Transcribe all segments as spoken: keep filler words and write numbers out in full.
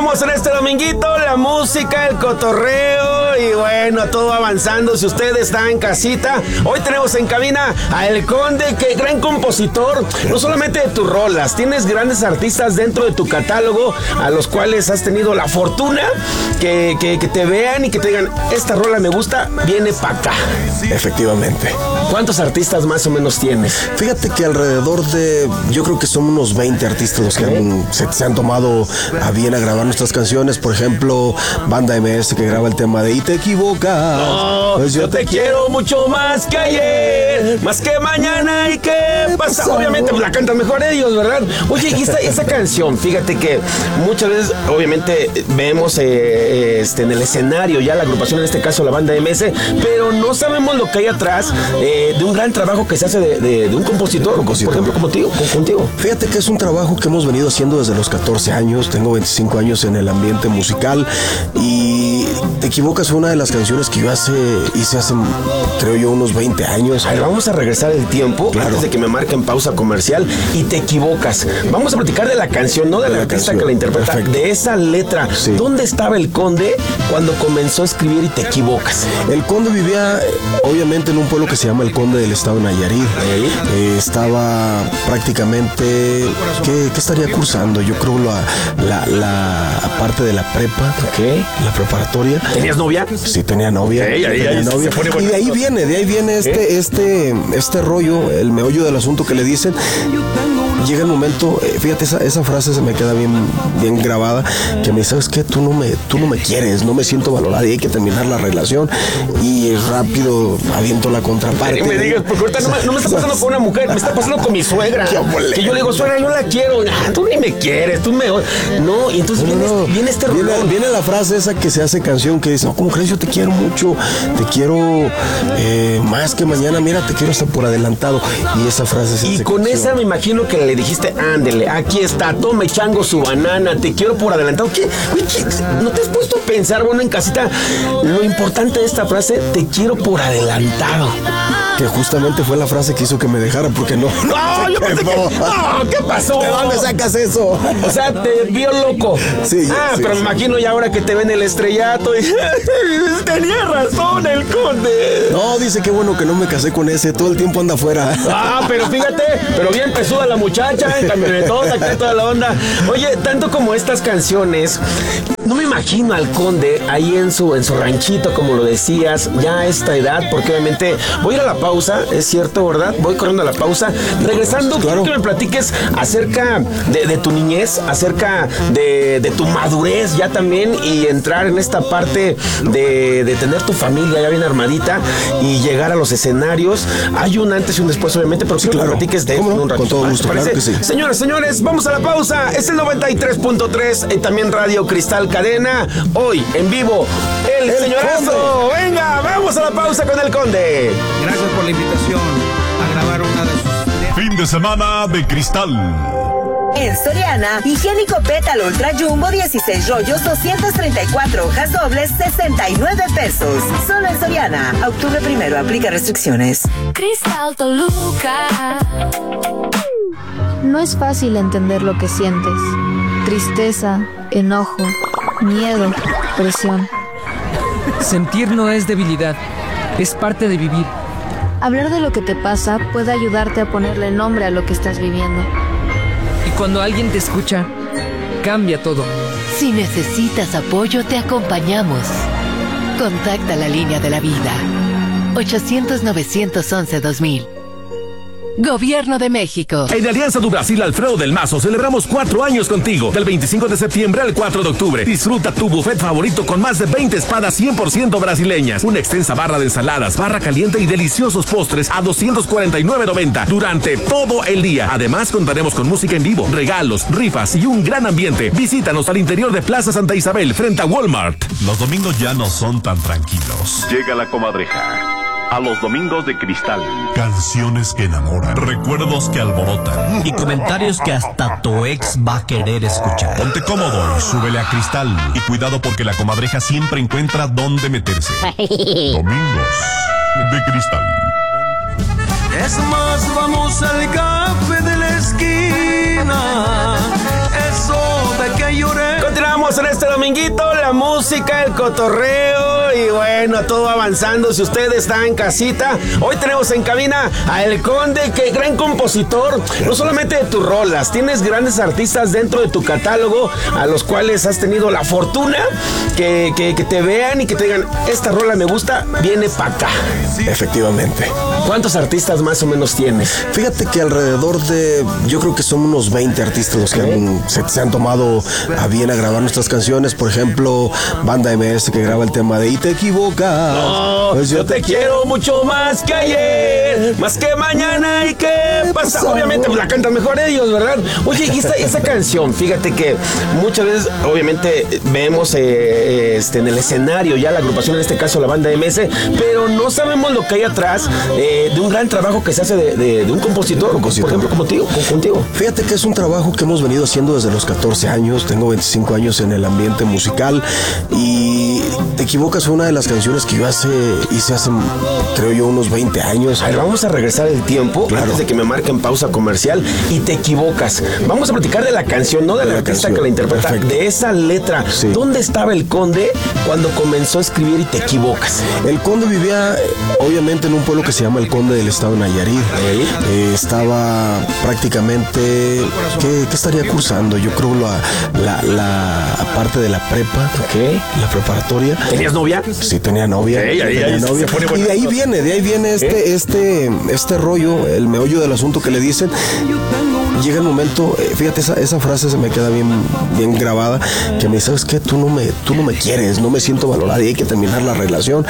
Seguimos en este dominguito, la música, el cotorreo y bueno, todo avanzando. Si usted está en casita, hoy tenemos en cabina a El Conde, que gran compositor, no solamente de tus rolas, tienes grandes artistas dentro de tu catálogo a los cuales has tenido la fortuna que, que, que te vean y que te digan, esta rola me gusta, viene para acá. Efectivamente. ¿Cuántos artistas más o menos tienes? Fíjate que alrededor de, yo creo que son unos veinte artistas los que han, se, se han tomado a bien a grabar nuestras canciones. Por ejemplo, Banda M S, que graba el tema de Y te equivocas. No, pues yo, yo te quiero mucho más que ayer, más que mañana y qué pasa. Obviamente la cantan mejor ellos, ¿verdad? Oye, y esta, esta canción, fíjate que muchas veces, obviamente, vemos eh, este, en el escenario ya la agrupación, en este caso la Banda M S, pero no sabemos lo que hay atrás eh, de un gran trabajo que se hace de, de, de un compositor, compositor, por ejemplo, como contigo, contigo. Fíjate que es un trabajo que hemos venido haciendo desde los catorce años. Tengo veinticinco años en el ambiente musical y Te equivocas fue una de las canciones que yo hace, hice hace, creo yo, unos veinte años. A ver, vamos a regresar el tiempo, claro, antes de que me marquen pausa comercial. Y Te equivocas. Vamos a platicar de la canción, no de, de la, la artista canción que la interpreta, perfecto, de esa letra. Sí. ¿Dónde estaba el Conde cuando comenzó a escribir Y te equivocas? El Conde vivía, obviamente, en un pueblo que se llama El Conde del estado de Nayarit. Eh, estaba prácticamente, ¿qué, qué estaría cursando? Yo creo la, la, la parte de la prepa, okay, la preparatoria. ¿Tenías novia? Sí, tenía novia. Okay, ahí, tenía ahí, novia. Y de ahí viene, de ahí viene este, este, este rollo, el meollo del asunto que le dicen. Llega el momento, fíjate, esa, esa frase se me queda bien, bien grabada, que me dice, ¿sabes qué? Tú no me, tú no me quieres, no me siento valorada y hay que terminar la relación. Y rápido aviento la contraparte. ¿Qué me digas? Porque ahorita no me, no me está pasando con una mujer, me está pasando con mi suegra. Que yo le digo, suegra, yo la quiero. Ah, tú ni me quieres, tú me... No, y entonces no, viene, no. viene este viene, rollo. Viene la frase esa que se hace canción que dice, no, ¿cómo crees? Yo te quiero mucho, te quiero eh, más que mañana, mira, te quiero hasta por adelantado. Y esa frase se Y hace con canción. esa me imagino que le dijiste, ándele, aquí está, tome chango su banana, te quiero por adelantado. ¿Qué? Uy, ¿qué? ¿No te has puesto a pensar, bueno, en casita, lo importante de esta frase, te quiero por adelantado? Que justamente fue la frase que hizo que me dejara, porque no. ¡No! Yo pensé que. ¡No! ¿Qué pasó? ¿De dónde sacas eso? O sea, te vio loco. Sí, ah, sí, pero sí. me imagino ya ahora que te ven el estrellato. Y... tenía razón el Conde. No, dice que bueno que no me casé con ese. Todo el tiempo anda afuera. Ah, pero fíjate, pero bien pesuda la muchacha, en camionetota, que toda la onda. Oye, tanto como estas canciones, no me imagino al Conde ahí en su, en su ranchito, como lo decías, ya a esta edad, porque obviamente voy a ir a la pausa, es cierto, ¿verdad? Voy corriendo a la pausa. Regresando, claro, quiero que me platiques acerca de, de tu niñez, acerca de, de tu madurez ya también y entrar en esta parte de, de tener tu familia ya bien armadita y llegar a los escenarios. Hay un antes y un después, obviamente, pero sí, quiero claro, que me platiques de no? un ratito. Con todo gusto, claro que sí. Señoras, señores, vamos a la pausa. Es el noventa y tres punto tres y también Radio Cristal Cadena. Hoy, en vivo, el, el señorazo. Conde. Venga, vamos a la pausa con el Conde. Gracias por la invitación a grabar una de sus... Fin de semana de Cristal. En Soriana, higiénico pétalo Ultra Jumbo dieciséis rollos, doscientas treinta y cuatro hojas dobles, sesenta y nueve pesos. Solo en Soriana. Octubre primero, aplica restricciones. Cristal Toluca. No es fácil entender lo que sientes. Tristeza, enojo, miedo, presión. Sentir no es debilidad, es parte de vivir. Hablar de lo que te pasa puede ayudarte a ponerle nombre a lo que estás viviendo. Y cuando alguien te escucha, cambia todo. Si necesitas apoyo, te acompañamos. Contacta la línea de la vida. ochocientos, novecientos once, dos mil. Gobierno de México. En Alianza do Brasil Alfredo del Mazo celebramos cuatro años contigo. Del veinticinco de septiembre al cuatro de octubre. Disfruta tu buffet favorito con más de veinte espadas cien por ciento brasileñas. Una extensa barra de ensaladas, barra caliente y deliciosos postres a doscientos cuarenta y nueve noventa durante todo el día. Además contaremos con música en vivo, regalos, rifas y un gran ambiente. Visítanos al interior de Plaza Santa Isabel frente a Walmart. Los domingos ya no son tan tranquilos. Llega la comadreja a los domingos de Cristal. Canciones que enamoran, recuerdos que alborotan y comentarios que hasta tu ex va a querer escuchar. Ponte cómodo y súbele a Cristal. Y cuidado porque la comadreja siempre encuentra dónde meterse. Domingos de Cristal. Es más, vamos al café de la esquina. Eso de que lloré. Continuamos Seguimos en este dominguito, la música, el cotorreo y bueno, todo avanzando. Si usted está en casita, hoy tenemos en cabina a El Conde, que gran compositor, no solamente de tus rolas, tienes grandes artistas dentro de tu catálogo a los cuales has tenido la fortuna que, que, que te vean y que te digan, esta rola me gusta, viene para acá. Efectivamente. ¿Cuántos artistas más o menos tienes? Fíjate que alrededor de, yo creo que son unos veinte artistas los que han, se, se han tomado a bien a grabar nuestras canciones. Por ejemplo, Banda M S, que graba el tema de Y te equivocas. No, pues yo, yo te, te quiero mucho más que ayer, más que mañana y qué pasa. Obviamente pues, la cantan mejor ellos, ¿verdad? Oye, y esta, esta canción, fíjate que muchas veces, obviamente, vemos eh, este, en el escenario ya la agrupación, en este caso la Banda M S, pero no sabemos lo que hay atrás eh, de un gran trabajo que se hace de, de, de un compositor, compositor, por ejemplo, como contigo, contigo. Fíjate que es un trabajo que hemos venido haciendo desde los catorce años, tengo veinticinco años en el ambiente musical y Te equivocas, fue una de las canciones que yo hace, hice hace, creo yo, unos veinte años. A ver, vamos a regresar el tiempo, claro, antes de que me marquen pausa comercial. Y Te equivocas. Vamos a platicar de la canción, no de, de la artista canción que la interpreta, perfecto, de esa letra. Sí. ¿Dónde estaba el Conde cuando comenzó a escribir Y Te equivocas? El Conde vivía, obviamente, en un pueblo que se llama El Conde del estado de Nayarit. Eh, estaba prácticamente, ¿qué, qué estaría cursando? Yo creo la, la, la parte de la prepa, okay, la preparatoria. ¿Tenías novia? Sí, tenía novia. Okay, ahí, tenía ahí novia. Y de ahí viene, de ahí viene este, ¿Eh? este, este rollo, el meollo del asunto que le dicen. Llega el momento, fíjate, esa, esa frase se me queda bien, bien grabada, que me dice, ¿sabes qué? Tú no me, tú no me quieres, no me siento valorada y hay que terminar la relación.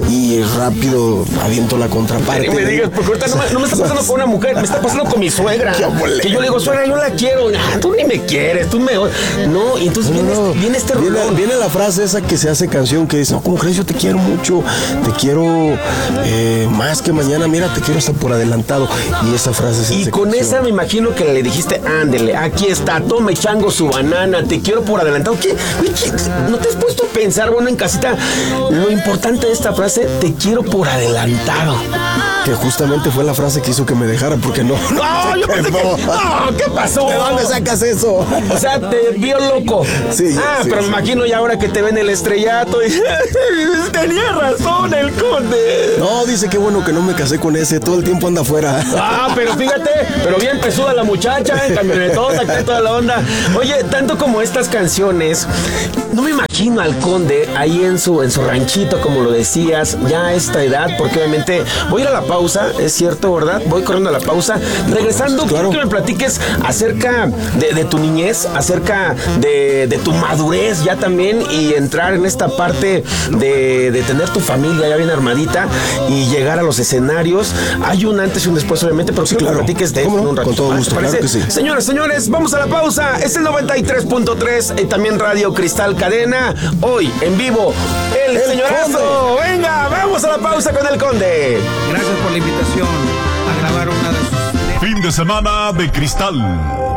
Y rápido aviento la contraparte. No me digas, porque ahorita no me, no me está pasando con una mujer, me está pasando con mi suegra. Que yo le digo, suegra, yo la quiero. Ah, tú ni me quieres, tú me... No, y entonces no, viene, no, este, viene este viene, rolón. Viene la frase esa que se hace canción, que dice, no, ¿cómo crees? Yo te quiero mucho, te quiero eh, más que mañana, mira, te quiero hasta por adelantado. Y esa frase se Y hace con canción. esa me imagino que le dijiste, ándele, aquí está, tome chango su banana, te quiero por adelantado. ¿Qué? ¿Qué? ¿No te has puesto a pensar, bueno, en casita, lo importante de esta frase, te quiero por adelantado? Que justamente fue la frase que hizo que me dejara, porque no. No, yo pensé que. No, ¿qué pasó? ¿De dónde sacas eso? O sea, te vio loco. Sí. Ah, sí, pero sí. me imagino ya ahora que te ven el estrellato. Y... tenía razón el Conde. No, dice que bueno que no me casé con ese, todo el tiempo anda afuera. Ah, pero fíjate, pero bien pesuda la muchacha, en camionetota, que toda la onda. Oye, tanto como estas canciones, no me imagino al Conde ahí en su, en su ranchito, como lo decías, ya a esta edad, porque obviamente voy a ir a la pausa, es cierto, ¿verdad? Voy corriendo a la pausa. Regresando, claro, quiero que me platiques acerca de, de tu niñez, acerca de, de tu madurez ya también y entrar en esta parte de, de tener tu familia ya bien armadita y llegar a los escenarios. Hay un antes y un después, obviamente, pero sí, quiero claro, que me platiques de eso en un ratito. Con todo gusto, claro que sí. Señoras, señores, vamos a la pausa. Es el noventa y tres punto tres y también Radio Cristal Cadena. Hoy, en vivo, el, el señorazo. Conde. Venga, vamos a la pausa con el Conde. Gracias por la invitación a grabar una de sus... Fin de semana de Cristal.